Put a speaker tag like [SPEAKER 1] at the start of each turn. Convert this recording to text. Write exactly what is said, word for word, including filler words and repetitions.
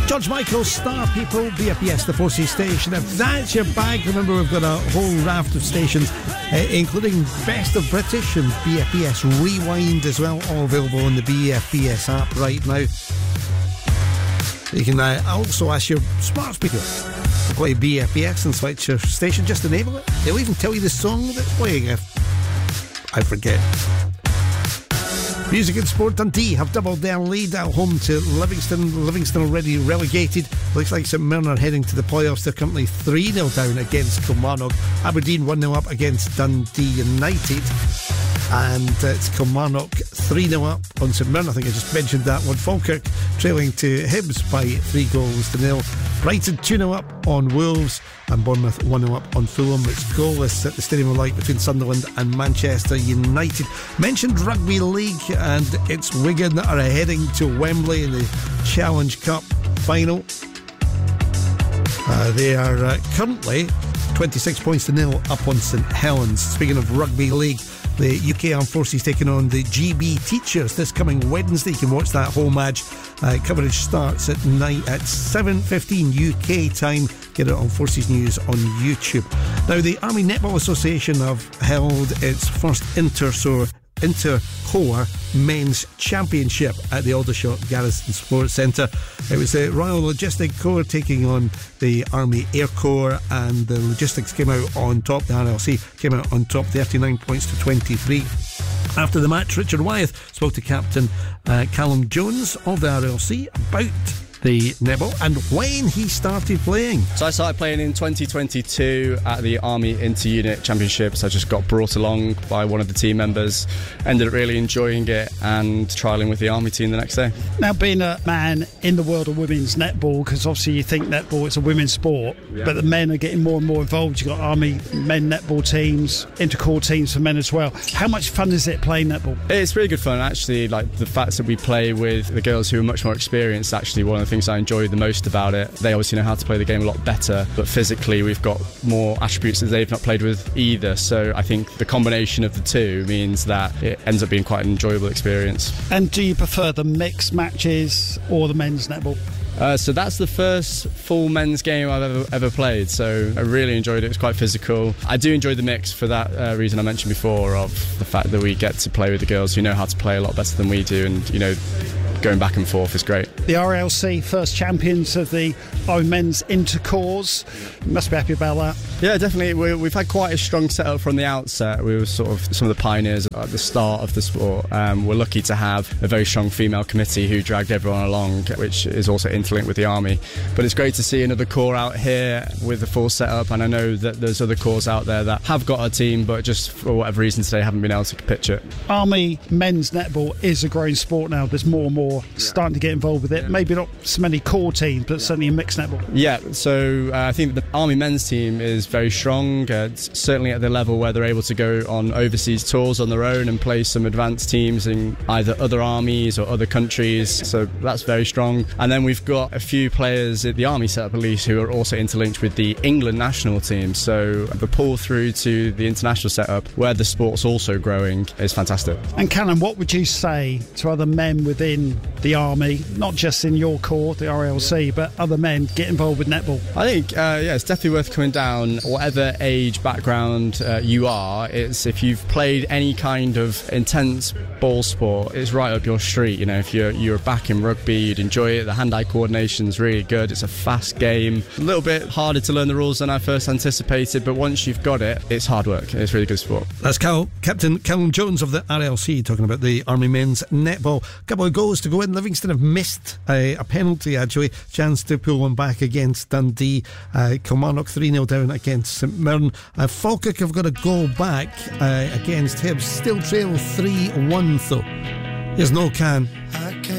[SPEAKER 1] George Michael, Star People, B F B S, the Forces station. If that's your bag, remember we've got a whole raft of stations, uh, including Best of British and B F B S Rewind as well, all available on the B F B S app right now. You can uh, also ask your smart speaker to play B F B S and select your station. Just enable it. They'll even tell you the song that's playing if I forget. Music and Sport Dundee have doubled their lead at home to Livingston. Livingston already relegated. Looks like St Mirren are heading to the playoffs. They're currently three nil down against Kilmarnock. Aberdeen one nil up against Dundee United. And uh, it's Kilmarnock three nil up on St Mirren. I think I just mentioned that one. Falkirk trailing to Hibs by three goals to nil. Brighton two nil up on Wolves, and Bournemouth one nil up on Fulham. It's goalless at the Stadium of Light between Sunderland and Manchester United. Mentioned Rugby League, and it's Wigan that are heading to Wembley in the Challenge Cup final. Uh, they are uh, currently twenty-six points to nil up on St Helens. Speaking of Rugby League, the U K Armed Forces taking on the G B Teachers this coming Wednesday. You can watch that whole match. Uh, coverage starts at night at seven fifteen U K time. Get it on Forces News on YouTube. Now, the Army Netball Association have held its first inter-sore Inter-Corps Men's Championship at the Aldershot Garrison Sports Centre. It was the Royal Logistic Corps taking on the Army Air Corps, and the Logistics came out on top. The R L C came out on top, thirty-nine points to twenty-three. After the match, Richard Wyeth spoke to Captain uh, Callum Jones of the R L C about the netball and when he started playing.
[SPEAKER 2] So I started playing in twenty twenty-two at the Army Inter-Unit Championships. I just got brought along by one of the team members, ended up really enjoying it and trialling with the Army team the next day.
[SPEAKER 3] Now, being a man in the world of women's netball, because obviously you think netball is a women's sport, yeah, but the men are getting more and more involved. You've got Army men netball teams, inter-corps teams for men as well. How much fun is it playing netball?
[SPEAKER 2] It's really good fun, actually. Like, the fact that we play with the girls who are much more experienced, actually one of the things I enjoy the most about it. They obviously know how to play the game a lot better, but physically we've got more attributes that they've not played with either. So I think the combination of the two means that it ends up being quite an enjoyable experience.
[SPEAKER 3] And do you prefer the mixed matches or the men's netball?
[SPEAKER 2] Uh, so that's the first full men's game I've ever, ever played, so I really enjoyed it. It was quite physical. I do enjoy the mix for that uh, reason I mentioned before, of the fact that we get to play with the girls who know how to play a lot better than we do, and, you know, going back and forth is great.
[SPEAKER 3] The R L C first champions of the Army men's intercorps. You must be happy about that.
[SPEAKER 2] Yeah, definitely. We, we've had quite a strong setup from the outset. We were sort of some of the pioneers at the start of the sport. Um, we're lucky to have a very strong female committee who dragged everyone along, which is also interlinked with the Army. But it's great to see another corps out here with a full setup, and I know that there's other corps out there that have got a team but just for whatever reason today haven't been able to pitch it.
[SPEAKER 3] Army men's netball is a growing sport now. There's more and more starting to get involved with it. Maybe not so many core teams, but certainly a mixed netball.
[SPEAKER 2] Yeah, so uh, I think the Army men's team is very strong. Uh, it's certainly at the level where they're able to go on overseas tours on their own and play some advanced teams in either other armies or other countries. So that's very strong. And then we've got a few players at the Army setup at least who are also interlinked with the England national team. So the pull through to the international setup, where the sport's also growing, is fantastic.
[SPEAKER 3] And Callum, what would you say to other men within the Army, not just in your corps, the R L C, but other men get involved with netball?
[SPEAKER 2] I think, uh, yeah, it's definitely worth coming down. Whatever age, background uh, you are, it's if you've played any kind of intense ball sport, it's right up your street. You know, if you're you're back in rugby, you'd enjoy it. The hand-eye coordination's really good. It's a fast game. A little bit harder to learn the rules than I first anticipated, but once you've got it, it's hard work. It's really good sport.
[SPEAKER 1] That's Cal, Captain Callum Jones of the R L C talking about the Army men's netball. A couple of goals to go in. Livingston have missed a, a penalty, actually. Chance to pull one back against Dundee. Uh, Kilmarnock three nil down against St Mirren. Uh, Falkirk have got a goal back uh, against Hibs. Still trail three one though. Here's No Can.